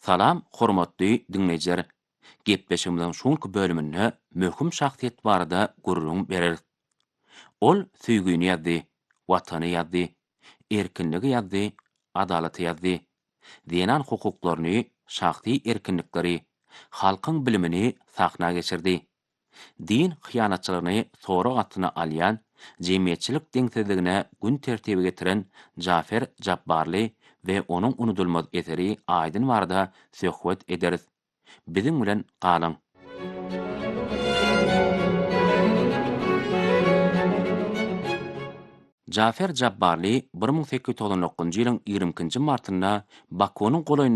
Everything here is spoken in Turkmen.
Salam, hormatly dinleyijiler. Gepleşigimiziň şonky bölüminde möhüm şahsiýet barada gurrun berer. Ol süýgüni ýazdy, watany ýazdy, erkinligi ýazdy, adalaty ýazdy. Diýenan hukuklaryny, şahsy erkinlikleri, halkyň bilimini sahna geçirdi. Din hyýanatçylygyny sora gatyna alýan, jemgyýetçilik deňsizligine gün tertibi getiren Jafer Jabbarly we onuň unudulmaz eseri Aýdyn barada söhbet ederiz. Biziň bilen galyň. Jafer Jabbarly 1899-njy ýylyň 20-nji martynda Bakunyň